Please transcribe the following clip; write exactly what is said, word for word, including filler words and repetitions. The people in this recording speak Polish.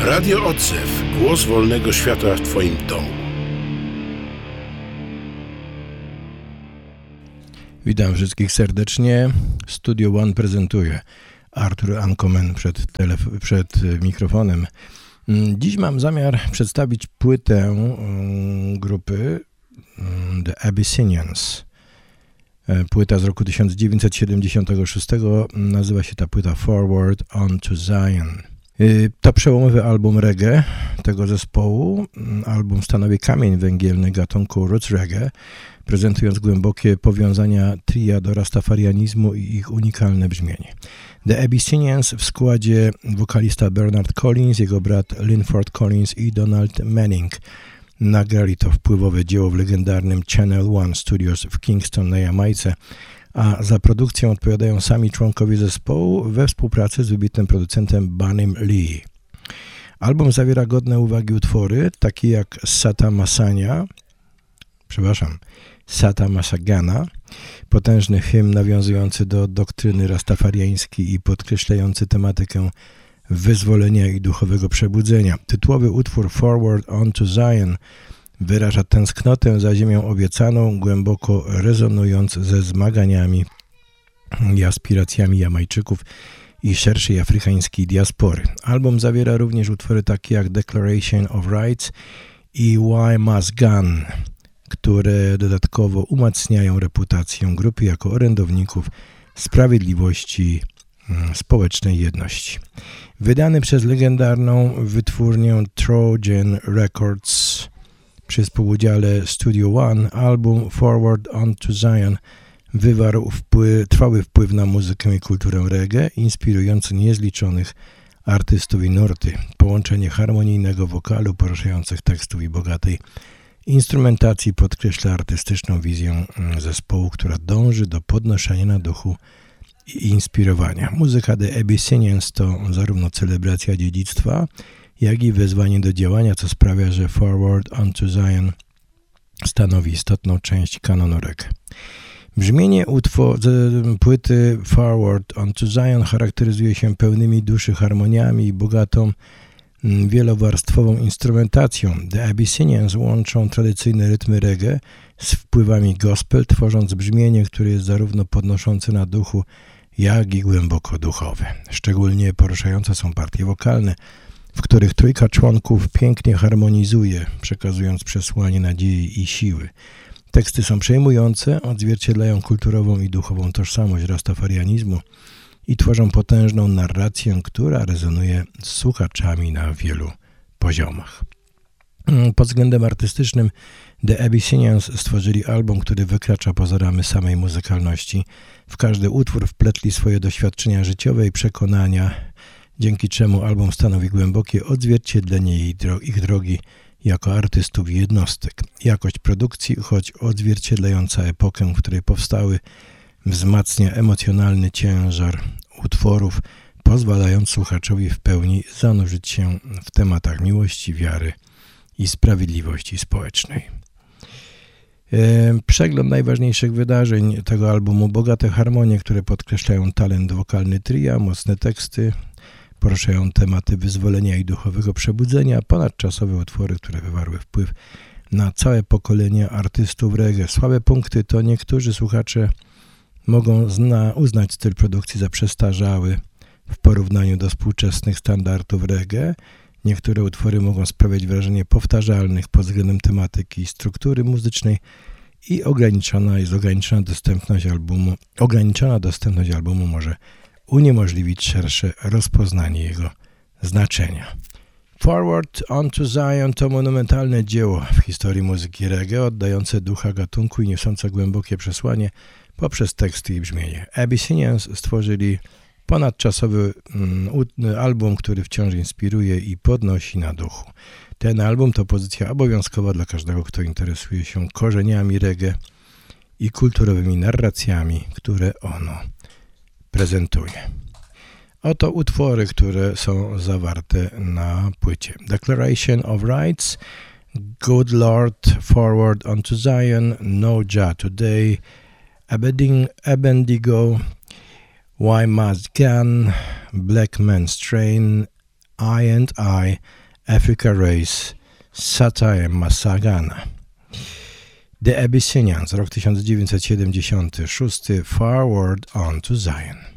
Radio Odzew. Głos wolnego świata w Twoim domu. Witam wszystkich serdecznie. Studio One prezentuje Artur Ankomen przed, telef- przed mikrofonem. Dziś mam zamiar przedstawić płytę um, grupy um, The Abyssinians. Płyta z roku tysiąc dziewięćset siedemdziesiątego szóstego, nazywa się ta płyta Forward on to Zion. To przełomowy album reggae tego zespołu. Album stanowi kamień węgielny gatunku roots reggae, prezentując głębokie powiązania tria do rastafarianizmu i ich unikalne brzmienie. The Abyssinians w składzie wokalista Bernard Collins, jego brat Linford Collins i Donald Manning. Nagrali to wpływowe dzieło w legendarnym Channel One Studios w Kingston na Jamajce, a za produkcję odpowiadają sami członkowie zespołu we współpracy z wybitnym producentem Bunim Lee. Album zawiera godne uwagi utwory, takie jak Sata Masania, przepraszam, Sata Masagana, potężny hymn nawiązujący do doktryny rastafariańskiej i podkreślający tematykę wyzwolenia i duchowego przebudzenia. Tytułowy utwór Forward on to Zion wyraża tęsknotę za ziemią obiecaną, głęboko rezonując ze zmaganiami i aspiracjami Jamajczyków i szerszej afrykańskiej diaspory. Album zawiera również utwory takie jak Declaration of Rights i Why Must Gun, które dodatkowo umacniają reputację grupy jako orędowników sprawiedliwości społecznej jedności. Wydany przez legendarną wytwórnię Trojan Records przy współudziale Studio One, album Forward on to Zion wywarł wpływ, trwały wpływ na muzykę i kulturę reggae, inspirując niezliczonych artystów i nurty. Połączenie harmonijnego wokalu, poruszających tekstów i bogatej instrumentacji podkreśla artystyczną wizję zespołu, która dąży do podnoszenia na duchu i inspirowania. Muzyka The Abyssinians to zarówno celebracja dziedzictwa, jak i wezwanie do działania, co sprawia, że Forward on to Zion stanowi istotną część kanonu reggae. Brzmienie utwór, płyty Forward on to Zion charakteryzuje się pełnymi duszy harmoniami i bogatą, wielowarstwową instrumentacją. The Abyssinians łączą tradycyjne rytmy reggae z wpływami gospel, tworząc brzmienie, które jest zarówno podnoszące na duchu, jak i głęboko duchowe. Szczególnie poruszające są partie wokalne, w których trójka członków pięknie harmonizuje, przekazując przesłanie nadziei i siły. Teksty są przejmujące, odzwierciedlają kulturową i duchową tożsamość rastafarianizmu i tworzą potężną narrację, która rezonuje z słuchaczami na wielu poziomach. Pod względem artystycznym The Abyssinians stworzyli album, który wykracza poza ramy samej muzykalności. W każdy utwór wpletli swoje doświadczenia życiowe i przekonania, dzięki czemu album stanowi głębokie odzwierciedlenie ich drogi jako artystów i jednostek. Jakość produkcji, choć odzwierciedlająca epokę, w której powstały, wzmacnia emocjonalny ciężar utworów, pozwalając słuchaczowi w pełni zanurzyć się w tematach miłości, wiary i sprawiedliwości społecznej. Przegląd najważniejszych wydarzeń tego albumu, bogate harmonie, które podkreślają talent wokalny tria, mocne teksty, poruszają tematy wyzwolenia i duchowego przebudzenia, ponadczasowe utwory, które wywarły wpływ na całe pokolenie artystów reggae. Słabe punkty to niektórzy słuchacze mogą zna, uznać styl produkcji za przestarzały w porównaniu do współczesnych standardów reggae. Niektóre utwory mogą sprawiać wrażenie powtarzalnych pod względem tematyki i struktury muzycznej i ograniczona jest ograniczona dostępność albumu. Ograniczona dostępność albumu może uniemożliwić szersze rozpoznanie jego znaczenia. Forward on to Zion to monumentalne dzieło w historii muzyki reggae, oddające ducha gatunku i niosące głębokie przesłanie poprzez teksty i brzmienie. Abyssinians stworzyli ponadczasowy mm, album, który wciąż inspiruje i podnosi na duchu. Ten album to pozycja obowiązkowa dla każdego, kto interesuje się korzeniami reggae i kulturowymi narracjami, które ono prezentuje. Oto utwory, które są zawarte na płycie. Declaration of Rights, Good Lord, Forward on to Zion, No Jah Today, Abednego, Why Must Gun, Black Man's Train, I and I, Africa Race, Satire Masagana. The Abyssinians, rok tysiąc dziewięćset siedemdziesiąty szósty, Forward on to Zion.